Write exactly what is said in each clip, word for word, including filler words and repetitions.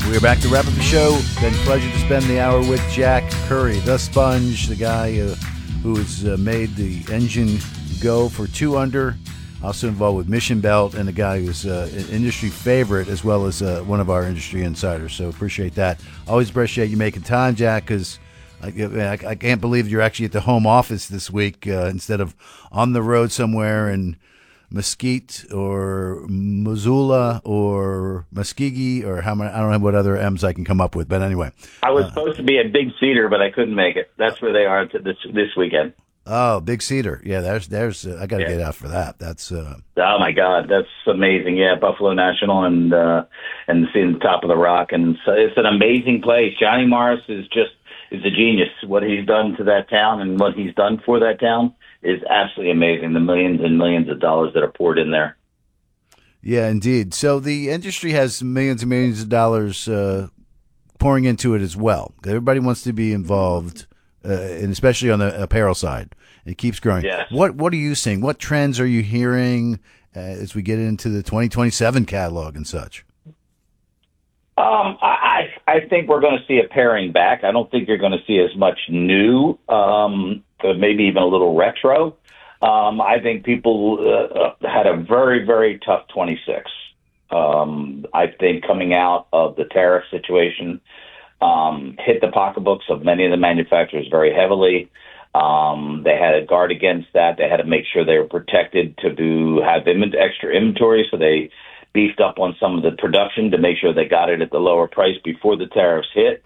We're back to wrap up the show. Been a pleasure to spend the hour with Jack Curry, the Sponge, the guy uh, who has uh, made the engine go for two under. Also involved with Mission Belt, and the guy who's uh, an industry favorite as well as uh, one of our industry insiders. So appreciate that. Always appreciate you making time, Jack, because I, I, I can't believe you're actually at the home office this week uh, instead of on the road somewhere in Mesquite or Missoula or Muskogee or how many, I don't know what other M's I can come up with, but anyway. I was uh, supposed to be at Big Cedar, but I couldn't make it. That's where they are to this this weekend. Oh, Big Cedar. Yeah, there's, there's, uh, I got to yeah. get out for that. That's, uh, oh my God, that's amazing. Yeah, Buffalo National and, uh, and seeing the top of the rock. And so it's an amazing place. Johnny Morris is just, is a genius. What he's done to that town and what he's done for that town is absolutely amazing. The millions and millions of dollars that are poured in there. Yeah, indeed. So the industry has millions and millions of dollars, uh, pouring into it as well. Everybody wants to be involved. Uh, and especially on the apparel side, it keeps growing. Yes. What What are you seeing? What trends are you hearing uh, as we get into the twenty twenty-seven catalog and such? Um, I I think we're going to see a paring back. I don't think you're going to see as much new, um, maybe even a little retro. Um, I think people uh, had a very very tough twenty-six. Um, I think coming out of the tariff situation. Um, hit the pocketbooks of many of the manufacturers very heavily. Um, they had to guard against that. They had to make sure they were protected to do have extra inventory, so they beefed up on some of the production to make sure they got it at the lower price before the tariffs hit.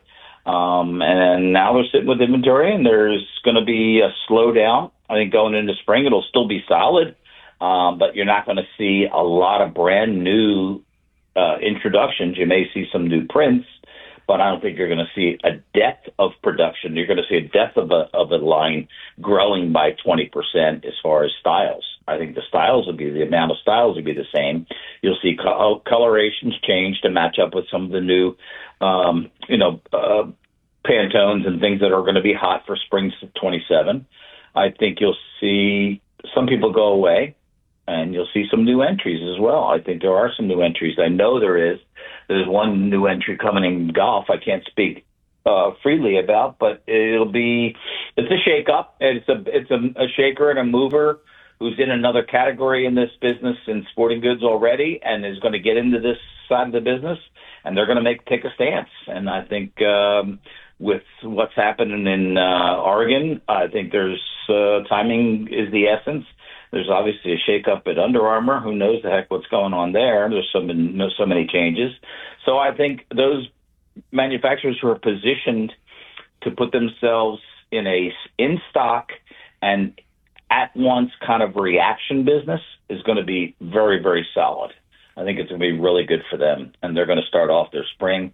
Um, and now they're sitting with inventory, and there's going to be a slowdown. I think going into spring, it'll still be solid, um, but you're not going to see a lot of brand new uh, introductions. You may see some new prints, but I don't think you're going to see a depth of production. You're going to see a depth of a of a line growing by twenty percent as far as styles. I think the styles will be, the amount of styles will be the same. You'll see co- colorations change to match up with some of the new, um, you know, uh, Pantones and things that are going to be hot for spring twenty-seven. I think you'll see some people go away, and you'll see some new entries as well. I think there are some new entries. I know there is. There's one new entry coming in golf I can't speak uh, freely about, but it'll be, it's a shake-up. It's a it's a, a shaker and a mover who's in another category in this business in sporting goods already and is going to get into this side of the business, and they're going to make take a stance. And I think um, with what's happening in uh, Oregon, I think there's uh, timing is the essence. There's obviously a shakeup at Under Armour. Who knows the heck what's going on there? There's so many, so many changes. So I think those manufacturers who are positioned to put themselves in a in stock and at once kind of reaction business is going to be very, very solid. I think it's going to be really good for them, and they're going to start off their spring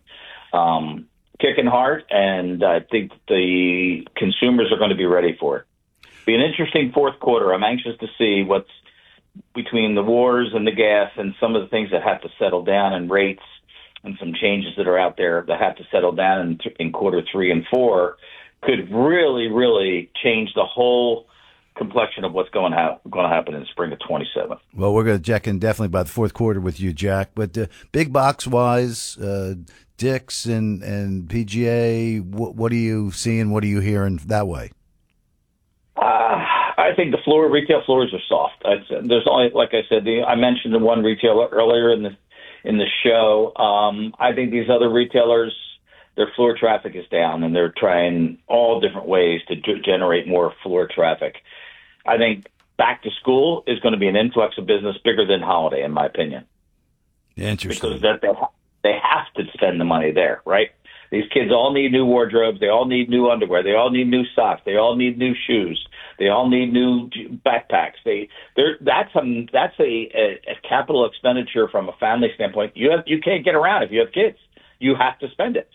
um, kicking hard, and I think the consumers are going to be ready for it. Be an interesting fourth quarter. I'm anxious to see what's between the wars and the gas and some of the things that have to settle down and rates and some changes that are out there that have to settle down in, in quarter three and four could really, really change the whole complexion of what's going, ha- going to happen in the spring of twenty-seven. Well, we're going to check in definitely by the fourth quarter with you, Jack. But uh, big box wise, uh, Dick's and, and P G A, wh- what are you seeing? What are you hearing that way? Uh, I think the floor retail floors are soft. I'd, there's only, like I said, the, I mentioned the one retailer earlier in the in the show. Um, I think these other retailers, their floor traffic is down, and they're trying all different ways to g- generate more floor traffic. I think back to school is going to be an influx of business bigger than holiday, in my opinion. Interesting. Because that they ha- they have to spend the money there, right? These kids all need new wardrobes. They all need new underwear. They all need new socks. They all need new shoes. They all need new backpacks. They, they're, that's a that's a, a, a capital expenditure from a family standpoint. You have you can't get around if you have kids. You have to spend it.